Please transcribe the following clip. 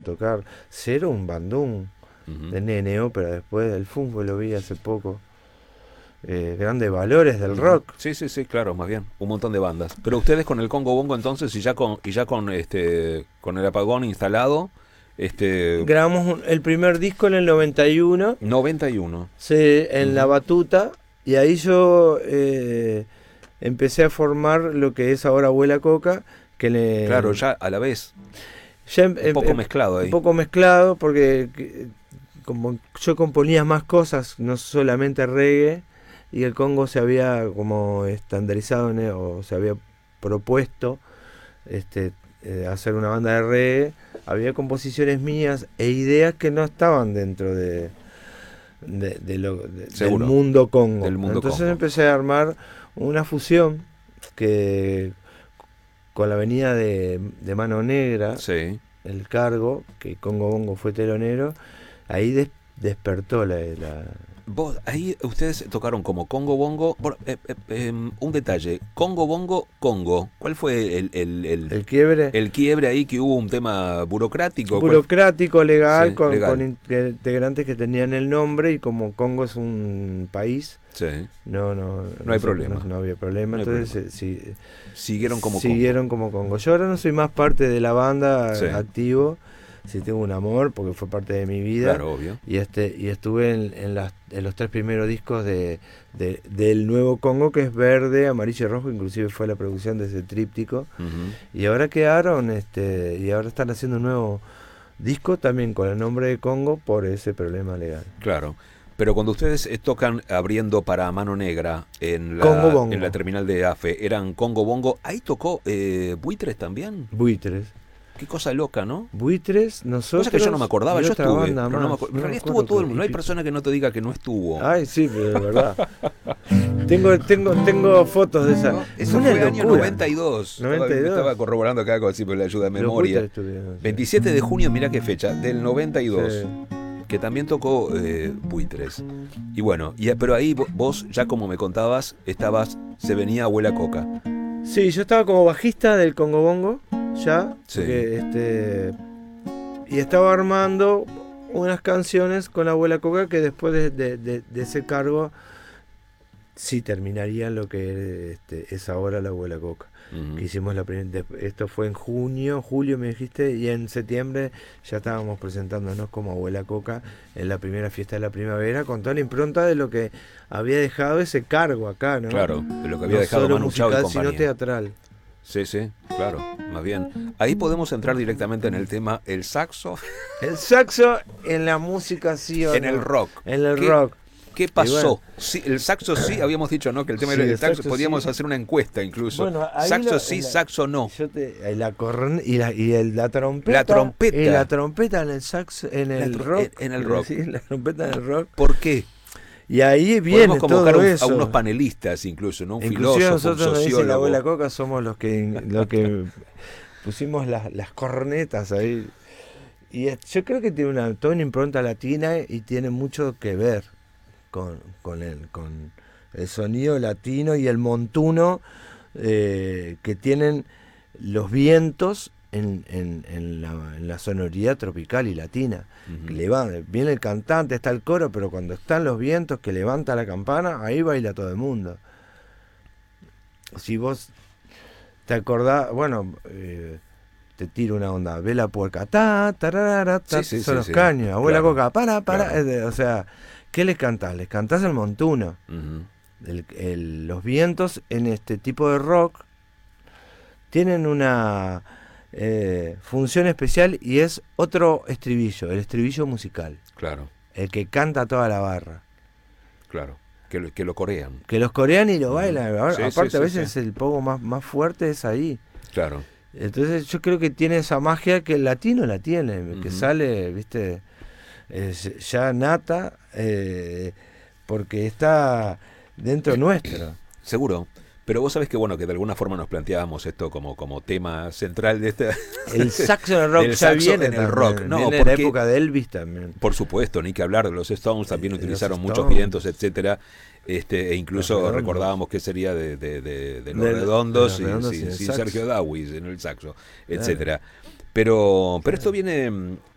tocar. Cero, un bandún de nene, ópera, después del fútbol lo vi hace poco. Grandes valores del rock. Sí, sí, sí, claro, más bien, un montón de bandas. Pero ustedes con el Congo Bongo entonces y ya con el apagón instalado, Grabamos el primer disco en el 91, 91. sí, en La Batuta, y ahí yo empecé a formar lo que es ahora Abuela Coca, Claro, ya a la vez, ya un poco mezclado ahí. un poco mezclado, porque como yo componía más cosas, no solamente reggae, y el Congo se había como estandarizado o se había propuesto hacer una banda de reggae. Había composiciones mías e ideas que no estaban dentro del mundo Congo. Entonces Congo. empecé a armar una fusión que con la venida de Mano Negra, sí, el cargo, que Congo Bongo fue telonero, ahí despertó la Vos, ahí ustedes tocaron como Congo Bongo. Un detalle, Congo Bongo, Congo. ¿Cuál fue el quiebre? El quiebre ahí, que hubo un tema burocrático. Burocrático, legal, sí, con legal. integrantes que tenían el nombre, y como Congo es un país, Sí. no hay problema. No había problema. No hay entonces problema. Siguieron como Congo. Yo ahora no soy más parte de la banda, sí, activo. Sí, tengo un amor porque fue parte de mi vida. Claro, obvio. Y estuve en los 3 primeros discos del nuevo Congo, que es verde, amarillo y rojo. Inclusive fue la producción de ese tríptico. Y ahora quedaron, y ahora están haciendo un nuevo disco también con el nombre de Congo por ese problema legal. Claro. Pero cuando ustedes tocan abriendo para Mano Negra en la terminal de AFE, eran Congo Bongo. Ahí tocó Buitres también. Buitres. Qué cosa loca, ¿no? Buitres, nosotros. Cosa que yo no me acordaba, yo estuve. Pero No en realidad estuvo todo el mundo. No hay persona que no te diga que no estuvo. Ay, sí, pero de verdad. tengo fotos de esa. No, eso fue el año 92. Estaba corroborando acá con la ayuda de memoria. 27 de junio, mirá qué fecha, del 92. Sí. Que también tocó Buitres. Y bueno, pero ahí vos, ya como me contabas, se venía Abuela Coca. Sí, yo estaba como bajista del Congo Bongo, ya. Sí. Y estaba armando unas canciones con la Abuela Coca que después de ese cargo sí terminarían lo que es ahora la Abuela Coca. Que hicimos esto fue en julio me dijiste, y en septiembre ya estábamos presentándonos como Abuela Coca en la primera fiesta de la primavera, con toda la impronta de lo que había dejado ese cargo acá, ¿no? Claro, de lo que había dejado Manu Chao y compañía. Sino teatral. Sí, sí, claro, más bien. Ahí podemos entrar directamente en el tema, el saxo. El saxo en la música, sí o en no. el rock. En el rock. ¿Qué pasó? Bueno, sí, el saxo sí, habíamos dicho, ¿no? Que el tema del saxo, podíamos hacer una encuesta incluso. Bueno, saxo sí, saxo no. La trompeta. La trompeta. Y la trompeta en el saxo, en el rock. En el rock. Sí, la trompeta en el rock. ¿Por qué? Y ahí viene podemos todo eso. A unos panelistas incluso, ¿no? Un inclusive filósofo, nosotros, un sociólogo. La Abuela Coca somos los que pusimos las cornetas ahí. Y yo creo que tiene toda una impronta latina y tiene mucho que ver con el sonido latino y el montuno que tienen los vientos en la sonoridad tropical y latina. Viene el cantante, está el coro, pero cuando están los vientos que levanta la campana, ahí baila todo el mundo. Si vos te acordás, bueno, te tiro una onda, ve la puerca, son los caños, Abuela Coca, para, claro. O sea, ¿qué les cantás? Les cantás el montuno. Los vientos en este tipo de rock tienen una función especial, y es otro estribillo, el estribillo musical. Claro. El que canta toda la barra. Claro. Que lo corean. Que los corean y lo bailan. Aparte, a veces el poco más fuerte es ahí. Claro. Entonces yo creo que tiene esa magia que el latino la tiene, que sale, viste, ya nata, porque está dentro nuestro. Seguro. Pero vos sabés que bueno, que de alguna forma nos planteábamos esto como tema central de esta. El saxo en el rock ya viene en el rock, no, viene porque, la época de Elvis también. Por supuesto, ni que hablar de los Stones, también utilizaron muchos vientos, etcétera. E incluso recordábamos que sería de los Redondos sin Sergio Dawis en el saxo, etcétera. Pero esto viene